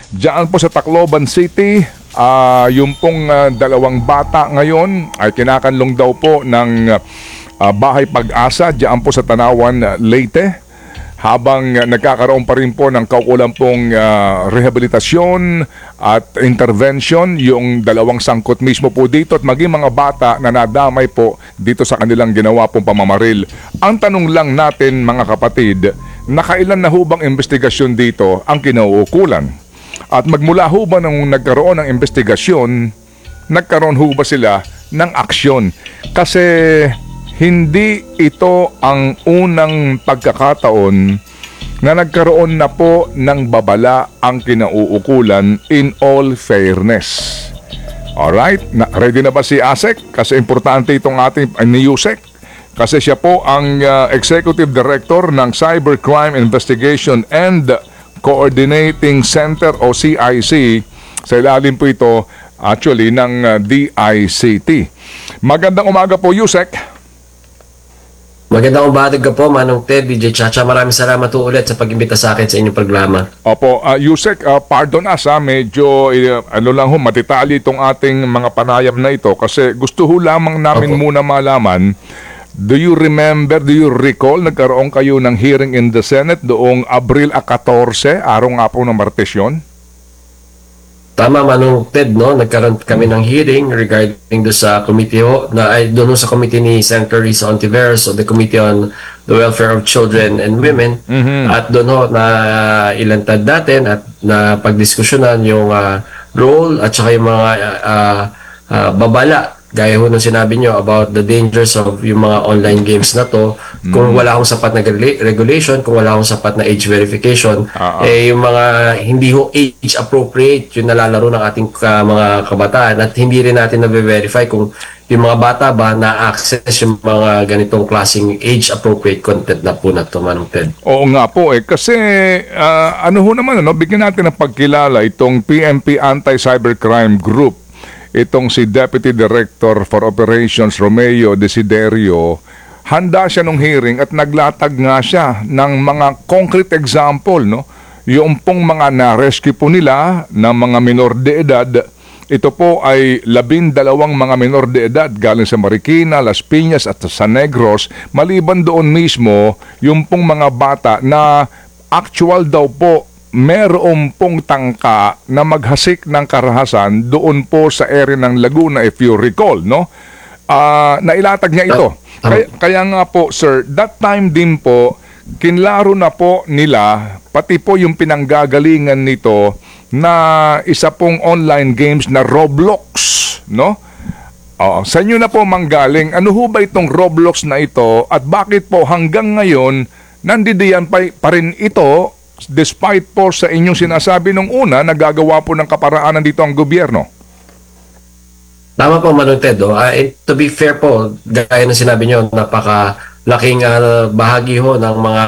Diyan po sa Tacloban City, yung pong dalawang bata ngayon ay kinakanlong daw po ng Bahay Pag-asa diyan po sa Tanawan, Leyte. Habang nagkakaroon pa rin po ng kaukulang pong rehabilitasyon at intervention yung dalawang sangkot mismo po dito at maging mga bata na nadamay po dito sa kanilang ginawa pong pamamaril. Ang tanong lang natin mga kapatid, nakailan na ho bang investigasyon dito ang kinauukulan? At magmula ho ba nung nagkaroon ng investigasyon, nagkaroon ho ba sila ng aksyon? Kasi hindi ito ang unang pagkakataon na nagkaroon na po ng babala ang kinauukulan in all fairness. Alright, ready na ba si ASEC? Kasi importante itong ating ni USEC. Kasi siya po ang Executive Director ng Cybercrime Investigation and Coordinating Center o CIC. Sa ilalim po ito actually ng DICT. Magandang umaga po, USEC. Magandang umaga po, Manong Ted, DJ Chacha. Maraming salamat po ulit sa pag-imbita sa akin sa inyong programa. Opo, Yusek, pardon us medyo matitali itong ating mga panayam na ito kasi gusto ho lamang namin muna malaman, do you recall, nagkaroon kayo ng hearing in the Senate doong Abril 14, araw nga po ng Martes yun? Tama, Manong Ted, no? Nagkaroon kami ng hearing regarding do sa committee doon sa committee ni Senator Risa Ontiveros of the Committee on the Welfare of Children and Women. At doon na ilantad natin at na pagdiskusyonan yung role at saka yung mga babala gaya ho nung sinabi nyo about the dangers of yung mga online games na to. Kung wala akong sapat na regulation, kung wala akong sapat na age verification, yung mga hindi ho age appropriate yung nalalaro ng ating mga kabataan at hindi rin natin na-verify kung yung mga bata ba na-access yung mga ganitong klaseng age appropriate content na po na to, Manong Ted. Oo nga po kasi bigyan natin ng pagkilala itong PNP Anti-Cybercrime Group. Itong si Deputy Director for Operations Romeo Desiderio, handa siya nung hearing at naglatag nga siya ng mga concrete example, no? Yung pong mga na-rescue po nila ng mga minor de edad, ito po ay 12 mga minor de edad galing sa Marikina, Las Piñas at sa Negros, maliban doon mismo yung pong mga bata na actual daw po meron pong tangka na maghasik ng karahasan doon po sa area ng Laguna, if you recall, no? Nailatag niya ito. Kaya nga po, sir, that time din po, kinlaro na po nila, pati po yung pinanggagalingan nito na isa pong online games na Roblox, no? Sa inyo na po manggaling, ano ho ba itong Roblox na ito at bakit po hanggang ngayon nandidiyan pa rin ito despite po sa inyong sinasabi nung una, nagagawa po ng kaparaanan dito ang gobyerno? Tama po, Manong Ted. To be fair po, gaya na sinabi nyo, napakalaking bahagi ho ng mga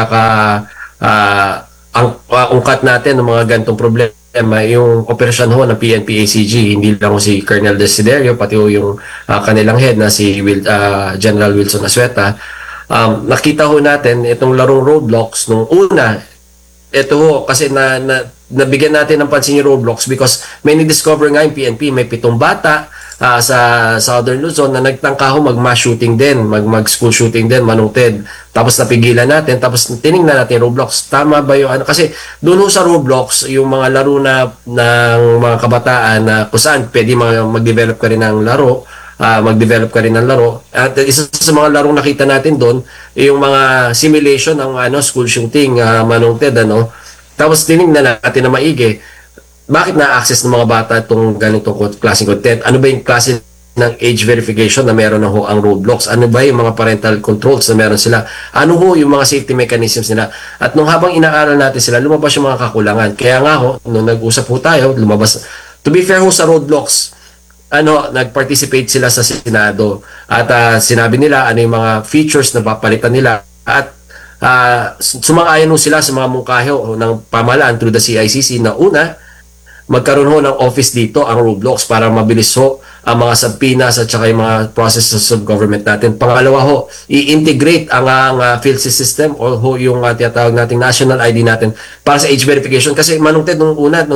ungkat natin ng mga ganitong problema. Yung operasyon ho ng PNP-ACG, hindi lang ho si Colonel Desiderio, pati ho yung kanilang head na si General Wilson Asueta. Nakita ho natin itong larong Roblox nung una. Ito ho, kasi nabigyan natin ng pansin yung Roblox because may ni-discover nga yung PNP, may 7 bata sa Southern Luzon na nagtangka ho mag-mass shooting din, mag-school shooting din, Manong Ted. Tapos napigilan natin, tapos tinignan natin Roblox. Tama ba yung kasi doon ho sa Roblox, yung mga laro ng mga kabataan na kung saan pwede mag-develop ka rin ng laro, mag-develop ka rin ng laro. At isa sa mga larong nakita natin doon, yung mga simulation ng school shooting, Manong Ted, Tapos tinignan natin na maigi, bakit na-access ng mga bata itong ganitong klaseng content? Ano ba yung klase ng age verification na meron na ho ang Roblox? Ano ba yung mga parental controls na meron sila? Ano ho yung mga safety mechanisms nila? At nung habang inaaral natin sila, lumabas yung mga kakulangan. Kaya nga ho, nung nag-usap ho tayo, lumabas. To be fair ho sa Roblox, nag-participate sila sa Senado at sinabi nila ano yung mga features na papalitan nila at sumang-ayon sila sa mga mungkahi ng pamahalaan through the CICC na una, magkaroon ho ng office dito ang Roblox para mabilis ho ang mga subpoenas at saka yung mga processes of government natin. Pangalawa ho, i-integrate ang PhilSys system o ho yung tinatawag nating national ID natin para sa age verification. Kasi Manong Ted, nung una,